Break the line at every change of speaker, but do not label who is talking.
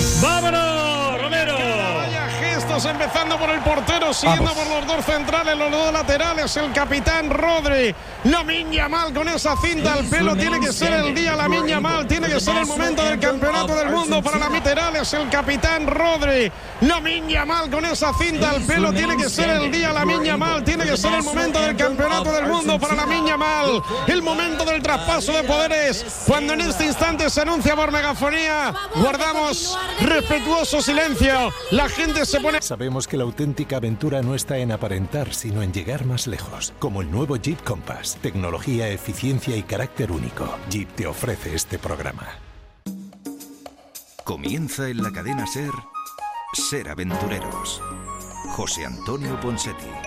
¡Vámonos, Romero!
Vaya gestos, empezando por el portero, siguiendo por los dos centrales, los dos laterales, el capitán Rodri. Lamine Yamal con esa cinta al pelo, tiene que ser el día Lamine Yamal, tiene que ser el momento del campeonato del mundo para las laterales, el capitán Rodri. Lamine Yamal con esa cinta al pelo, tiene que ser el día Lamine Yamal, tiene que ser el momento del campeonato del mundo para Lamine Yamal, el momento del traspaso de poderes, cuando en este instante se anuncia por megafonía. Guardamos respetuoso silencio, la gente se pone...
Sabemos que la auténtica aventura no está en aparentar, sino en llegar más lejos, como el nuevo Jeep Compass. Tecnología, eficiencia y carácter único. Jeep te ofrece este programa.
Comienza en la cadena SER, Ser Aventureros. José Antonio Ponseti.